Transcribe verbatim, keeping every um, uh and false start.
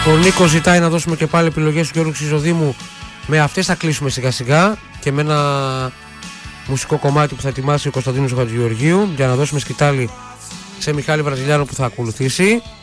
Ο Νίκος ζητάει να δώσουμε και πάλι επιλογές του Γιώργου Ξυζοδήμου. Με αυτές θα κλείσουμε σιγά σιγά και με ένα μουσικό κομμάτι που θα ετοιμάσει ο Κωνσταντίνος Χατζηγεωργίου για να δώσουμε σκητάλη σε Μιχάλη Βραζιλιάνο που θα ακολουθήσει.